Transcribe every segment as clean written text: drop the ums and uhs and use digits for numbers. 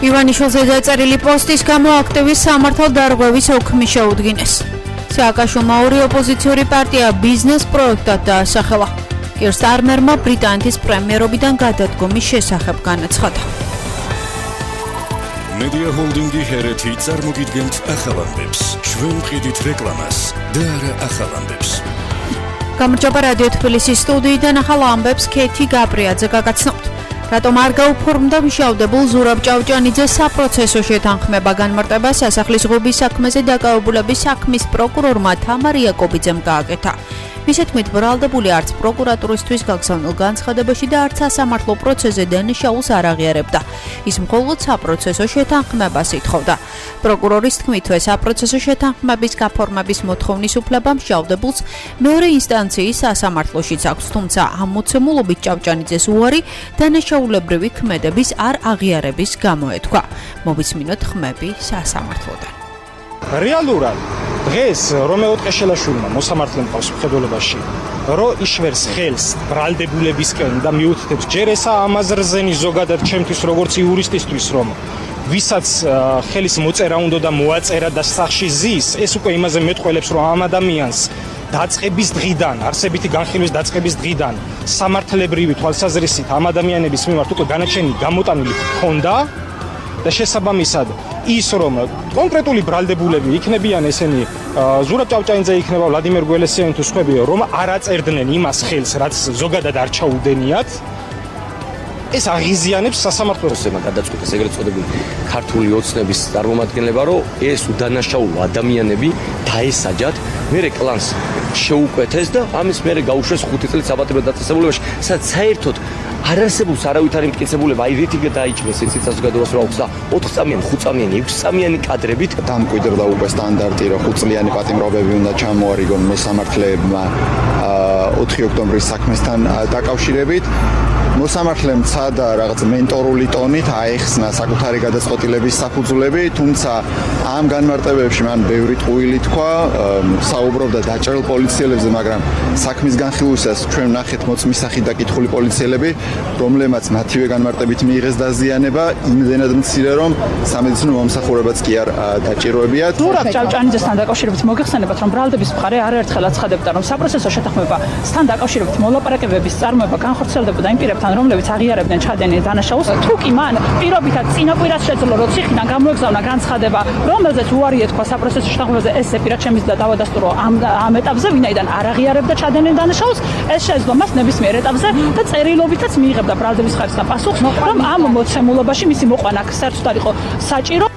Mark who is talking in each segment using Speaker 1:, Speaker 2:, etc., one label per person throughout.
Speaker 1: ივანიშვილზე დაწერილი პოსტის გამო აქტივის სამართალ დარღვევის ოქმი შეუდგინეს. სააკაშვილმა ორი ოპოზიციური პარტია ბიზნეს პროექტად დაასახელა. კირ სტარმერმა ბრიტანეთის პრემიერობიდან გადადგომის შესახებ განაცხადა.
Speaker 2: Media Holding-ი ჰერეთი წარმოგიდგენთ ახალ ამბებს. ჩვენ ვყიდით რეკლამას და არა ახალ ამბებს.
Speaker 1: გამარჯობა რადიო თბილისის სტუდიიდან ახალ ამბებს ქეთი გაბრიაძე გაგაცნობთ. რატომ არ გაუფორმდა მშავდებულ ზურაბ ჭავჭანიძეს საპროცესო შეთანხმება განმარტება სასახლის ღობის საქმეზე დაკავებულების საქმის პროკურორმა თამარ იაკობიძემ გააკეთა. მის თქმით, ბრალდებული არც პროკურატურისთვის გაგზავნილ განცხადებაში და არც სასამართლო პროცესზე დანაშაულს არ აღიარებდა. ის მხოლოდ საპროცესო შეთანხმებას ითხოვდა. პროკურორის თქმითვე, საპროცესო შეთანხმების გაფორმების მოთხოვნის უფლება მშავდებულს მეორე ინსტანციის სასამართლოშიც აქვს, თუმცა ამ მოცემულობით ჭავჭანიძეს უარი დანაშაულებრივი ქმედების არ აღიარების გამო ეთქვა. მოვისმინოთ ხმები სასამართლოდან.
Speaker 3: რეალურად დღეს რომეო ტყეშელაშვილმა მოსამართლე მყავს მხედველობაში, რომ იშვერს ხელს ბრალდებულებისკენ და მიუთითებს ჯერ ესა ამაზრზენი ზოგადად ჩემთვის როგორც იურისტისთვის, რომ ვისაც ხელის მოწერა უნდა და მოაწერა და სახში ზის, ეს უკვე იმაზე მეტყველებს, რომ ამ ადამიანს დაწყების დღიდან, არსებითი განხილვის დაწყების დღიდან სამართლებრივი თვალსაზრისით ამ ადამიანების მიმართ უკვე განაჩენი გამოტანილი ჰქონდა და შესაბამისად ის რომ კონკრეტული ბრალდებულები იქნებიან ესენი ზურაბ ჭავჭანიძე იქნება ვლადიმერ გველესიანი თუ სხვები რომ არ აწერდნენ იმას ხელს რაც ზოგადად არ ჩაუდენიათ ეს აღიზიანებს სასამართლოს
Speaker 4: გადაწყვეტეს ეგრეთ წოდებული ქართული ოცნების წარმომადგენლება რომ ეს უდანაშაულო ადამიანები დაესაჯათ მერე კლანს შეუკვეთეს და ამის მერე გაუშვეს 5 წლის საბატებელ დაწესებულებაში სადაც საერთოდ არ არსებობს არავითარი მტკიცებულება, აი რითი დაიჭრეს ეს საზოგადოებას რა აქვს და 4 წამიანი, 5 წამიანი, 6 წამიანი კადრებით
Speaker 5: დამკვიდრდა უკვე სტანდარტი, რომ 5 წლიანი პატიმრობები უნდა ჩამოარიგონ მოსამართლეებმა 4 ოქტომბრის საქმესთან დაკავშირებით. მოსამართლემ ცადა რაღაც მენტორული ტონით აეხსნა საკუთარი გადაწყვეტილების საფუძვლები, თუმცა ამ განმარტებებში მან ბევრი ტყუილი თქვა, საუბრობდა დაჭრილ პოლიციელებზე, მაგრამ საქმის განხილვისას ჩვენ ვნახეთ მოწმისახი დაკითხული პოლიციელები, რომლებმაც მათივე განმარტებით მიიღეს დაზიანება, იმდენად მცირე, რომ სამედიცინო მომსახურებაც კი არ დაჭიროებიათ.
Speaker 6: ზურაბ ჭავჭანიძესთან დაკავშირებით მოგეხსენებათ, რომ ბრალდების მხარე არაერთხელ აცხადებდა, რომ საპროცესო შეთანხმებასთან დაკავშირებით მოლაპარაკებების წარმოება განხორციელდებოდა იმ პირებთან, რომლებიც აღიარებდნენ ჩადენილ დანაშაულს. თუ კი მან პირობითად წინაპირად შეძლო, რომ ციხიდან გამოეგზავნა განცხადება, რომელზეც უარი ეთქვა საპროცესო შეთანხმებაზე, ეს პირად შემიძლია დავადასტურო ამ ეტაპზე, ვინაიდან არ აღიარებდა ჩადენილ დანაშაულს, ეს შეეძლო მას ნებისმიერ ეტაპზე და წერილობითაც მიიღებდა ბრალდების ხარისხთან პასუხს, რომ ამ მოცემულობაში მისი მოყვანა საერთოდ არ იყო საჭირო.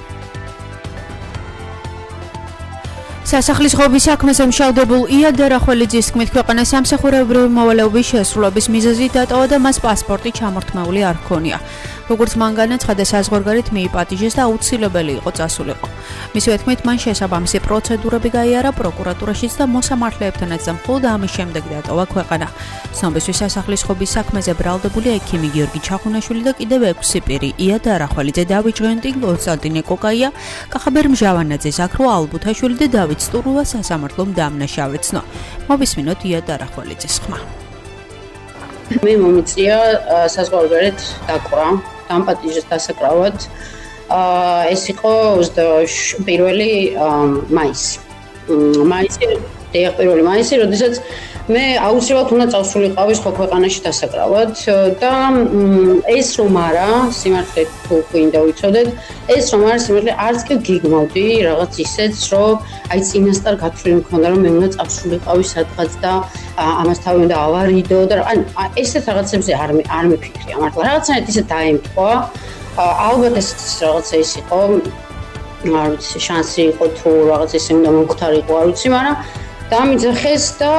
Speaker 1: სასახლის ღობის საქმეზე მშავდებულ იად დარახველიძის თქმით, ქვეყანას სამსახურებრივი მოვალეობის შესრულების მიზეზი დატოვა და მას პასპორტი ჩამორთმეული არ ჰქონია. როგორც მან განაცხადა, საზღვარგარეთ მიიპატიჟეს და აუცილებელი იყო წასულიყო. მისივე თქმით, მან შესაბამისი პროცედურები გაიარა პროკურატურაშიც და მოსამართლეებთანაც და მხოლოდ ამის შემდეგ დატოვა ქვეყანა. ცნობისთვის სასახლის ღობის საქმეზე ბრალდებული ექიმი გიორგი ჩახუნაშვილი და კიდევ 6 პირი: იად დარახველიძე, დავით ჟღენტი, კონსტანტინე კოკაია, კახაბერ მჟავანაძე, ზაქრო ალბუთაშვილი და დავით სტურუა სასამართლომ დამნაშავეცნო. მოვისმინოთ იად დარახველიძის ხმა.
Speaker 7: მე მომიწია საზღვარგარეთ დაკვრა, დამპატიჟეს დასაკრავად. ეს იყო 1 მაისი. პირველი მაისი, როდესაც მე აუცილებლად უნდა წავსულიყავი სხვა ქვეყანაში დასაკრავად და ეს რომ არა, სიმართლე თუ გვინდა ვიცოდეთ, ეს რომ არა სიმართლე არც კი გიგმავდი რაღაც ისეც, რომ აი წინასწარ გათვლილი მქონდა, რომ მე უნდა წავსულიყავი სადღაც და ამას თავი უნდა ავარიდო და ანუ ესეთ რაღაცებზე არ მიფიქრია მართლა. რაღაცნაირად ისე დაემთხვა. ალბათ ეს რაღაცა ის იყო, არ ვიცი, შანსი იყო თუ რაღაც ისე უნდა მომختارიყო, არ ვიცი, მაგრამ დამიძახეს და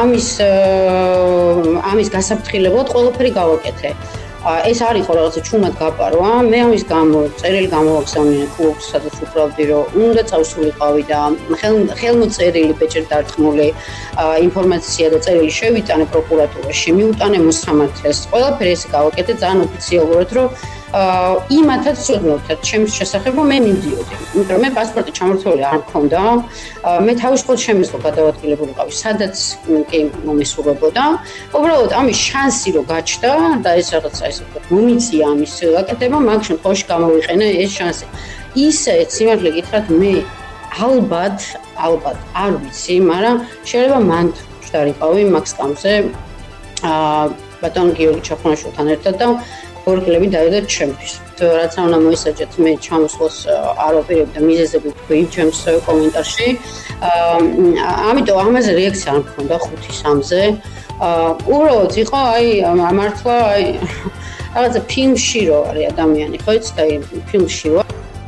Speaker 7: ამის გასაფრთხილებლად ყველაფერი გავაკეთე. ეს არ იყო რაღაცა ჩუმად გაპარვა. მე ამის გამო წერილი გამოვაგზავნე კლუბს, სადაც უბრალოდ რომ უნდა წავსულიყავი და ხელმოწერილი ბეჭდ დარტყმული ინფორმაცია და წერილი შევიტანე პროკურატურაში, მიუტანე მოსამართლეს. ყველაფერი ესე გავაკეთე ძალიან ოფიციალურად, რომ იმათაც ცოდნობთ ჩემს შესახებ რომ მე მივდიოდი. იმიტომ რომ მე პასპორტი ჩამორთმეული არ მქონდა. მე თავისუფლად შემიძლია გადავადგილებულიყავი, სადაც კი მომისურვებოდა. უბრალოდ ამის შანსი რო გაჩნდა და ეს რაღაცა ესე ვთქვათ, მომიწია ამის გაკეთება, მაგ შემთხვევაში გამოვიყენე ეს შანსი. ისე სიმართლე გითხრათ მე ალბათ არ ვიცი, მაგრამ შეიძლება მან ვშდარიყავი მაგ სკამზე ბატონ გიორგი ჩახონაშვილთან ერთად და ორგლები დავიდეთ ჩემთვის. რაც არ უნდა მოისაჯეთ, მე ჩამოსვლას არ ვაპირებ და მიზეზები თქვი ჩემს კომენტარში. ამიტომ ამაზე რეაქცია არ მქონდა 5-3-ზე. უბრალოდ იყო მართლა რაღაცა ფილმში რო არის ადამიანი, ხო იცით, ფილმში რო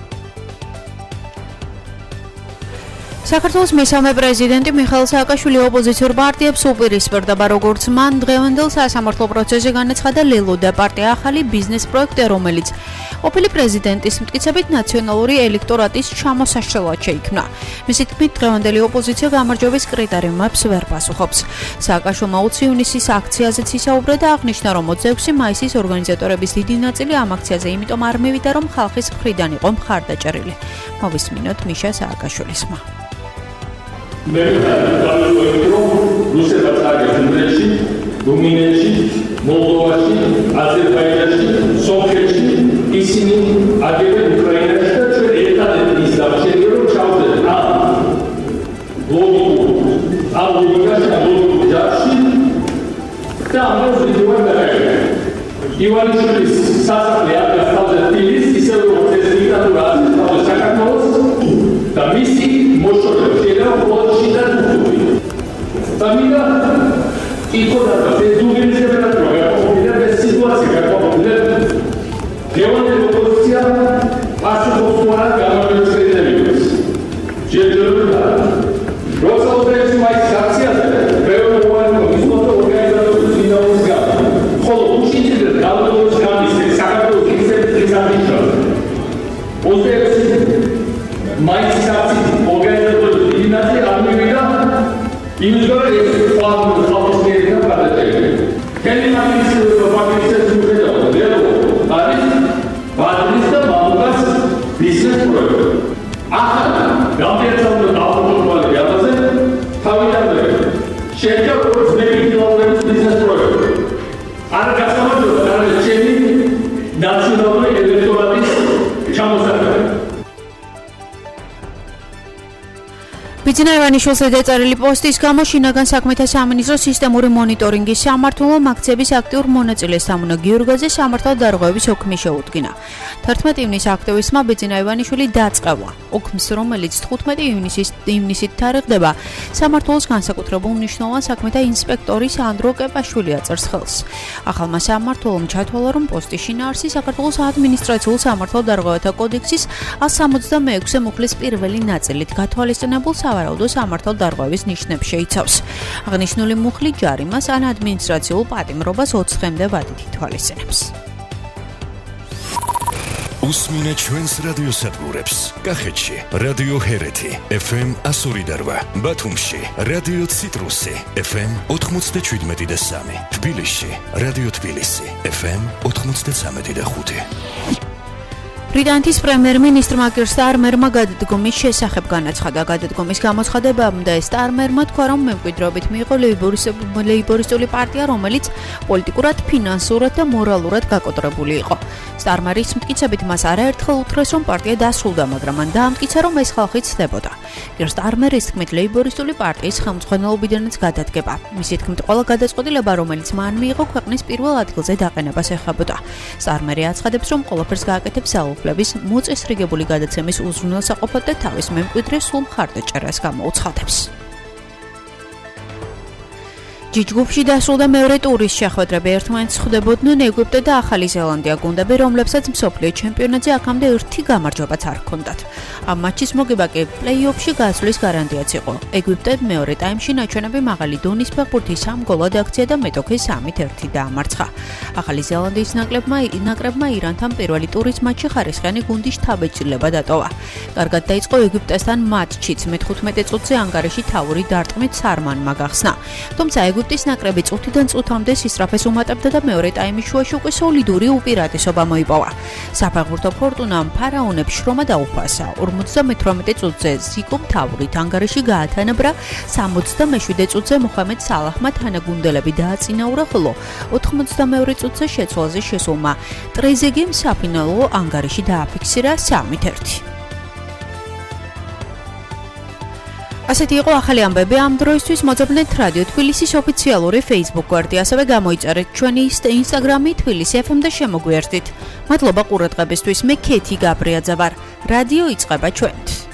Speaker 1: საქართველოს მესამე პრეზიდენტი მიხაილ სააკაშვილი ოპოზიციურ პარტიებს უპირისპირდა, როგორც მან დღევანდელ სასამართლო პროცესზე განაცხადა ლელოდა პარტია ახალი ბიზნეს პროექტი, რომელიც ყოფილი პრეზიდენტის მტკიცებით ნაციონალური ელექტორატის ჩამოსაშლელად შეიქმნა. მისი თქმით, დღევანდელი ოპოზიცია გამარჯვების კრიტერიუმებს ვერ პასუხობს. სააკაშვილმა 20 ივნისის აქციაზეც ისაუბრა და აღნიშნა, რომ 26 მაისის ორგანიზატორების დიდი ნაწილი ამ აქციაზე იმიტომ არ მივიდა, რომ ხალხის მხრიდან იყო მხარდაჭერილი. მოვისმინოთ მიშა სააკაშვილისმა.
Speaker 8: მე დავიწყე რომ რუსეთს არის უნგრეთში, რუმინეთში, მოლდოვაში, აზერბაიჯანში, სომხეთში ისინი აგებენ უკრაინაში და ჩვენ ერთადერთი ის დავშენია რომ ჩავდეთ ლოგიკურ ჯარში და ამაზე ვიდეო ივანიშვილის სასახლე აღსავზე თბილისს ისე როგორც ეს დიქტატურა აღსავზე საქართველოს და მისი მოშორება შეიძლება მხოლოდ შიდა თუთუბი. და მინდა იკოდა ეს დუგენიზება გაყოფილია ეს სიტუაცია გაყოფილია გეონდელი ოპოზიცია პასუხობს უარა გამარჯვების კრიტერიუმებს. ჯერჯერობით როცა 26 მაისის აქციაზე ბევრი უარი მისმოწა ორგანიზატორების მინდაურის გამო. ხოლო უშინდელი გამარჯვების გამისე საქართველოს ისეთი აღნიშნავს. 26 მაისის აქციის ორგანიზატორების დიდი ნაწილი არ მივიდა იმის გამო ეს ხალხის მიერ გადაჭერილი. კენიმანის პარტიის მიხედავთ არის ბადრის და მამუკას ბიზნეს პროექტი. ახლა გამიერთებული დაავადებული ამაზე თავიდანვე შედგა როგორც მეკითხველობის ბიზნეს პროექტი. არ გასამართლებლად არის ჩემი ნაციონალური ელექტორატის ჩამოსაყრელი.
Speaker 1: ბიძინა ივანიშვილს დაწერილი პოსტის გამო შინაგან საქმეთა სამინისტროს სისტემური მონიტორინგის სამმართველომ აქციების აქტიურ მონაწილეს სამონო გიორგაძე სამართალ დარღვევების ოქმი შეუდგინა. 11 ივნისს აქტივისტმა ბიძინა ივანიშვილი დაწყევა. ოქმს, რომელიც 15 ივნისით თარიღდება, სამმართველოს განსაკუთრებულ მნიშვნელოვან საქმეთა ინსპექტორის ანდრო კეპაშვილი აწერს ხელს. ახალმა სამმართველომ ჩათვალა, რომ პოსტის შინაარსი საქართველოს ადმინისტრაციულ სამართალ დარღვევათა კოდექსის 176 მუხლის პირველი ნაწილით გათვალისწინებულ სავარაუდო სამართალ დარღვევის ნიშნებს შეიცავს. აღნიშნული მუხლი ჯარიმას ან ადმინისტრაციულ პატიმრობას 20 დღემდე ვადით ითვალისწინებს.
Speaker 2: უსმინეთ ჩვენს რადიოსადგურებს. კახეთში რადიო ჰერეთი FM 102.8, ბათუმში რადიო ციტრუსი FM 97.3, თბილისში რადიო თბილისი FM 93.5.
Speaker 1: ბრიტანეთის პრემიერ-მინისტრმა კირ სტარმერმა გადადგომის შესახებ განაცხადა. გადადგომის გამოცხადებამდე სტარმერმა თქვა, რომ მემკვიდრეობით მიიღო ლეიბორისტული პარტია, რომელიც პოლიტიკურად, ფინანსურად და მორალურად გაკოტრებული იყო. სტარმერის მტკიცებით მას არაერთხელ უთხრეს, რომ პარტია დასრულდა, მაგრამ მან დაამტკიცა, რომ ეს ხალხი ცდებოდა. კირ სტარმერის თქმით, ლეიბორისტული პარტიის ხელმძღვანელობიდანაც გადადგება. მისი თქმით, ყველა გადაწყვეტილება, რომელიც მან მიიღო, ქვეყნის პირველ ადგილზე დაყენებას ეხებოდა. სტარმერი აცხადებს, რომ ყველაფერს გააკეთებს ძალაუფლების მოწესრიგებული გადაცემის უზრუნველსაყოფად და თავის მემკვიდრეს სულ მხარდაჭერას გამოუცხადებს. ჯიჯგუფში დასრულდა მეორე ტურის შეხვედრები. ერთმანეთს ხვდებოდნენ ეგვიპტე და ახალი ზელანდია გუნდები, რომლებსაც მსოფლიო ჩემპიონატზე აქამდე ერთი გამარჯვებაც არ ჰქონდათ. ამ მატჩის მოგება კი პლეი-ოფში გასვლის გარანტიაც იყო. ეგვიპტე მეორე ტაიმში ნაჩვენები მაღალი დონის ფეხბურთი 3 გოლად აქცია და მეტოქე 3-1 დაამარცხა. ახალი ზელანდიის ნაკრებმა ირანთან პირველი ტურის მატჩი ხარისხიანი გუნდის შთაბეჭდილება დატოვა. კარგად დაიწყო ეგვიპტესთან მატჩიც, მე-15 წუთზე ანგარიში თავური დარტყმით სარმანმა გახსნა. თუმცა ეგვიპტის ნაკრები წუთიდან წუთამდე სისწრაფეს უმატებდა და მეორე ტაიმის შუაში უკვე სოლიდური უპირატესობა მოიპოვა. საფეხბურთო ფორტუნამ ფარაონებს შრომა დაუფასა. 58 წუთზე ზიკო მთავრით ანგარიში გაათანაბრა, 77 წუთზე მოხამედ სალაჰმა თანაგუნდელები დააწინაურა, ხოლო 82 წუთზე შეცვალზე შესულმა ტრეზეგემ საფინალო ანგარიში დააფიქსირა 3-1. ასეთი იყო ახალი ამბები ამ დროისთვის. მოძებნეთ რადიო თბილისის ოფიციალური Facebook გვერდი, ასევე გამოიწერეთ ჩვენი Instagram-ი თბილისი FM და შემოგვიერთდით. მადლობა ყურადღებისთვის. მე ქეთი გაბრიაძე ვარ. რადიო იწყება ჩვენთ.